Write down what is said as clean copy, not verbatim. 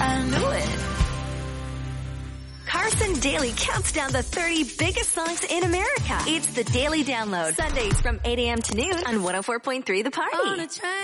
I knew it. Carson Daily counts down the 30 biggest songs in America. It's the Daily Download. Sundays from 8 a.m. to noon on 104.3 The Party.